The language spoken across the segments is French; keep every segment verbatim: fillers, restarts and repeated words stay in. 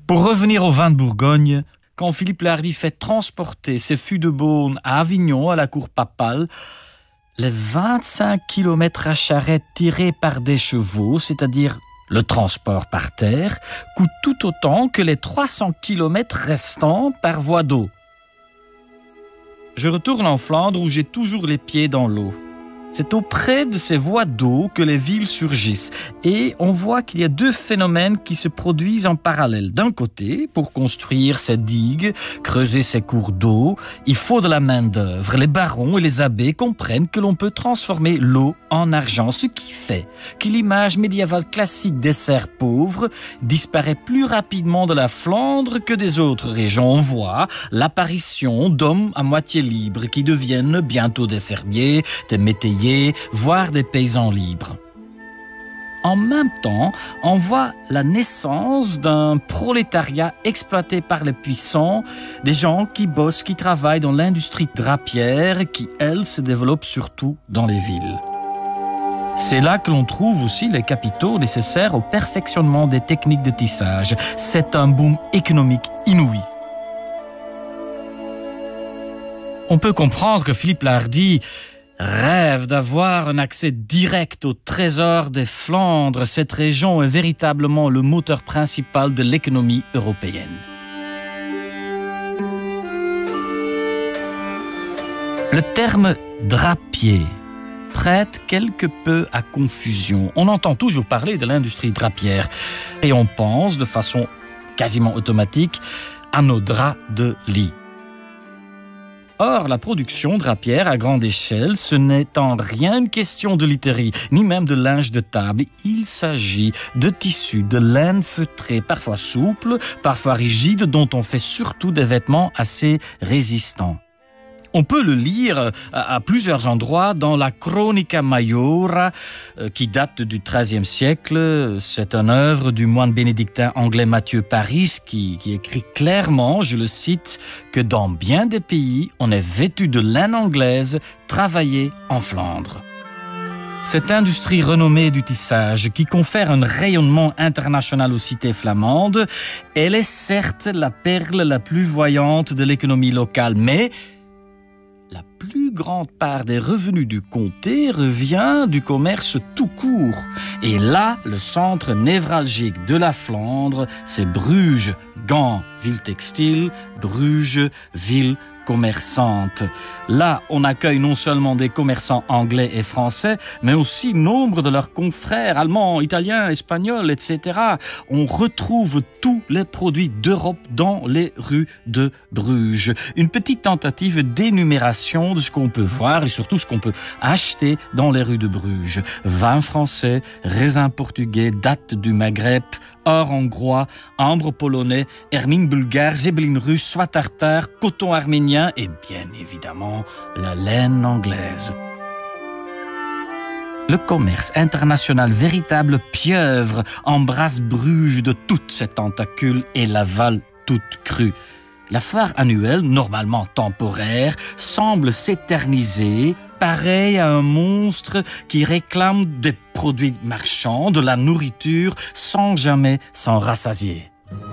Pour revenir au vin de Bourgogne, quand Philippe le Hardi fait transporter ses fûts de Beaune à Avignon, à la cour papale, les vingt-cinq kilomètres à charrette tirés par des chevaux, c'est-à-dire le transport par terre, coûte tout autant que les trois cents kilomètres restants par voie d'eau. Je retourne en Flandre où j'ai toujours les pieds dans l'eau. C'est auprès de ces voies d'eau que les villes surgissent et on voit qu'il y a deux phénomènes qui se produisent en parallèle. D'un côté, pour construire ces digues, creuser ces cours d'eau, il faut de la main-d'œuvre. Les barons et les abbés comprennent que l'on peut transformer l'eau en argent, ce qui fait que l'image médiévale classique des serfs pauvres disparaît plus rapidement de la Flandre que des autres régions. On voit l'apparition d'hommes à moitié libres qui deviennent bientôt des fermiers, des métayers, voire des paysans libres. En même temps, on voit la naissance d'un prolétariat exploité par les puissants, des gens qui bossent, qui travaillent dans l'industrie drapière, qui, elle, se développe surtout dans les villes. C'est là que l'on trouve aussi les capitaux nécessaires au perfectionnement des techniques de tissage. C'est un boom économique inouï. On peut comprendre que Philippe le Hardi rêve d'avoir un accès direct au trésor des Flandres. Cette région est véritablement le moteur principal de l'économie européenne. Le terme drapier prête quelque peu à confusion. On entend toujours parler de l'industrie drapière et on pense de façon quasiment automatique à nos draps de lit. Or, la production drapière à grande échelle, ce n'est en rien une question de literie, ni même de linge de table. Il s'agit de tissus, de laine feutrée, parfois souple, parfois rigide, dont on fait surtout des vêtements assez résistants. On peut le lire à, à plusieurs endroits dans la Chronica Maiora, euh, qui date du treizième siècle. C'est une œuvre du moine bénédictin anglais Mathieu Paris qui, qui écrit clairement, je le cite, que dans bien des pays, on est vêtu de laine anglaise, travaillée en Flandre. Cette industrie renommée du tissage qui confère un rayonnement international aux cités flamandes, elle est certes la perle la plus voyante de l'économie locale, mais la plus grande part des revenus du comté revient du commerce tout court. Et là, le centre névralgique de la Flandre, c'est Bruges, Gand, ville textile, Bruges, ville commerçante. Là, on accueille non seulement des commerçants anglais et français, mais aussi nombre de leurs confrères allemands, italiens, espagnols, et cetera. On retrouve tous les produits d'Europe dans les rues de Bruges. Une petite tentative d'énumération de ce qu'on peut voir et surtout ce qu'on peut acheter dans les rues de Bruges. Vin français, raisins portugais, dattes du Maghreb, or hongrois, ambre polonais, hermine bulgare, zébeline russe, soie tartare, coton arménien et bien évidemment la laine anglaise. Le commerce international, véritable pieuvre, embrasse Bruges de toutes ses tentacules et l'avale toute crue. La foire annuelle, normalement temporaire, semble s'éterniser, pareil à un monstre qui réclame des produits marchands, de la nourriture, sans jamais s'en rassasier.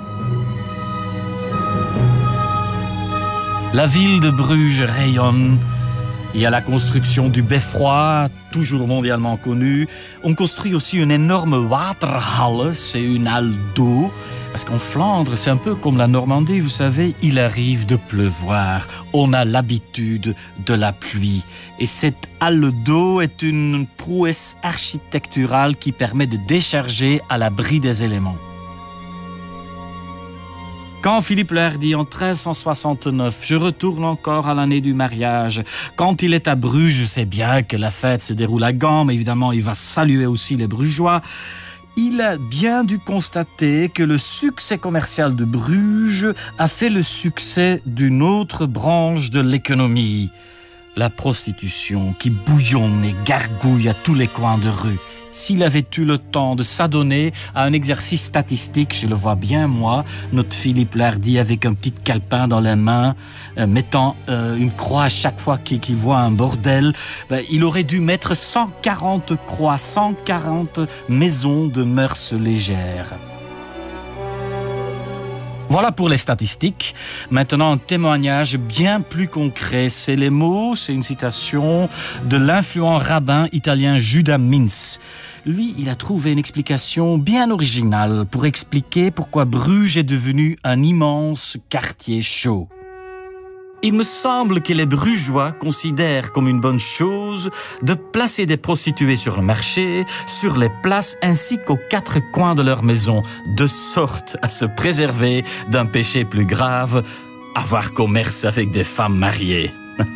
La ville de Bruges rayonne. Il y a la construction du beffroi, toujours mondialement connu. On construit aussi une énorme waterhalle, c'est une halle d'eau. Parce qu'en Flandre, c'est un peu comme la Normandie, vous savez, il arrive de pleuvoir. On a l'habitude de la pluie. Et cette halle d'eau est une prouesse architecturale qui permet de décharger à l'abri des éléments. Quand Philippe le Hardi, en treize cent soixante-neuf, je retourne encore à l'année du mariage. Quand il est à Bruges, je sais bien que la fête se déroule à Gand, mais évidemment, il va saluer aussi les Brugeois. Il a bien dû constater que le succès commercial de Bruges a fait le succès d'une autre branche de l'économie. La prostitution qui bouillonne et gargouille à tous les coins de rue. S'il avait eu le temps de s'adonner à un exercice statistique, je le vois bien moi, notre Philippe le Hardi avec un petit calepin dans les mains, euh, mettant euh, une croix à chaque fois qu'il, qu'il voit un bordel, ben, il aurait dû mettre cent quarante croix, cent quarante maisons de mœurs légères. Voilà pour les statistiques. Maintenant, un témoignage bien plus concret. C'est les mots, c'est une citation de l'influent rabbin italien Judas Mintz. Lui, il a trouvé une explication bien originale pour expliquer pourquoi Bruges est devenu un immense quartier chaud. Il me semble que les Brugeois considèrent comme une bonne chose de placer des prostituées sur le marché, sur les places ainsi qu'aux quatre coins de leur maison, de sorte à se préserver d'un péché plus grave, avoir commerce avec des femmes mariées.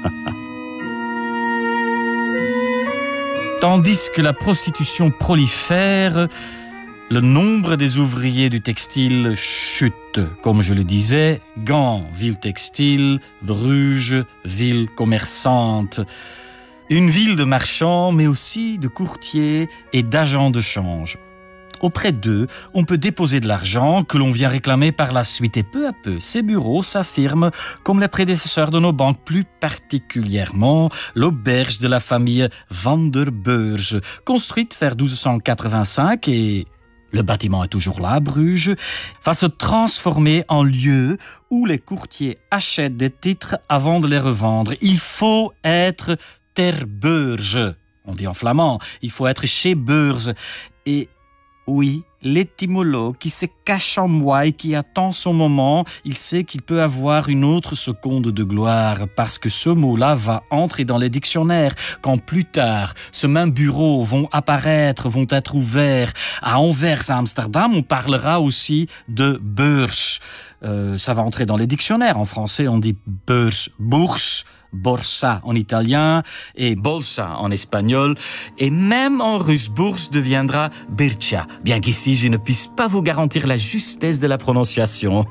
Tandis que la prostitution prolifère, le nombre des ouvriers du textile chute. Comme je le disais, Gand, ville textile, Bruges, ville commerçante. Une ville de marchands, mais aussi de courtiers et d'agents de change. Auprès d'eux, on peut déposer de l'argent que l'on vient réclamer par la suite. Et peu à peu, ces bureaux s'affirment comme les prédécesseurs de nos banques, plus particulièrement l'auberge de la famille Van der Beurs, construite vers douze cent quatre-vingt-cinq et... le bâtiment est toujours là, Bruges, va se transformer en lieu où les courtiers achètent des titres avant de les revendre. Il faut être ter Beurs, on dit en flamand, il faut être chez Beurs. Et oui, l'étymologue qui se cache en moi et qui attend son moment, il sait qu'il peut avoir une autre seconde de gloire parce que ce mot-là va entrer dans les dictionnaires quand plus tard, ce même bureau vont apparaître, vont être ouverts. À Anvers, à Amsterdam, on parlera aussi de beurs. Euh, ça va entrer dans les dictionnaires. En français, on dit beurs, bourse, borsa en italien et bolsa en espagnol. Et même en russe, bourse deviendra bircha, bien qu'ici, je ne puisse pas vous garantir la justesse de la prononciation.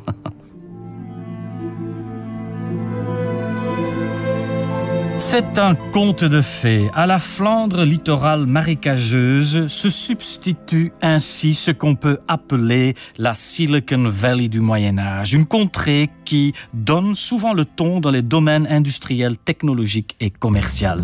C'est un conte de fées. À la Flandre littorale marécageuse se substitue ainsi ce qu'on peut appeler la Silicon Valley du Moyen-Âge, une contrée qui donne souvent le ton dans les domaines industriels, technologiques et commerciaux.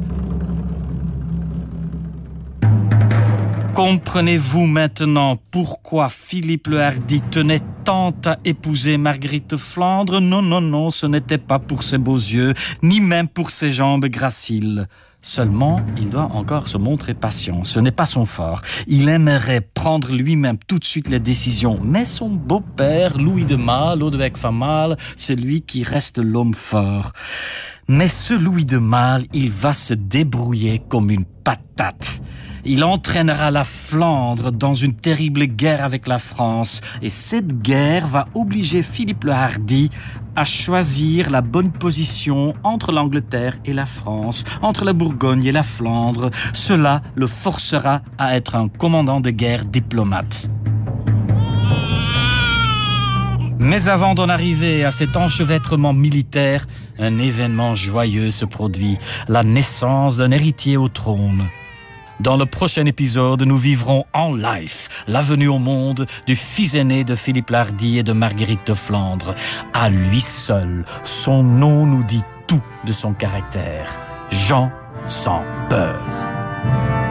Comprenez-vous maintenant pourquoi Philippe le Hardi tenait tant à épouser Marguerite de Flandre? Non, non, non, ce n'était pas pour ses beaux yeux, ni même pour ses jambes graciles. Seulement, il doit encore se montrer patient. Ce n'est pas son fort. Il aimerait prendre lui-même tout de suite les décisions. Mais son beau-père, Louis de Malle, Lodewijk van Malle, c'est lui qui reste l'homme fort. Mais ce Louis de Malle, il va se débrouiller comme une patate. Il entraînera la Flandre dans une terrible guerre avec la France. Et cette guerre va obliger Philippe le Hardi à choisir la bonne position entre l'Angleterre et la France, entre la Bourgogne et la Flandre. Cela le forcera à être un commandant de guerre diplomate. Mais avant d'en arriver à cet enchevêtrement militaire, un événement joyeux se produit, la naissance d'un héritier au trône. Dans le prochain épisode, nous vivrons en live la venue au monde du fils aîné de Philippe le Hardi et de Marguerite de Flandre. À lui seul, son nom nous dit tout de son caractère. Jean sans peur.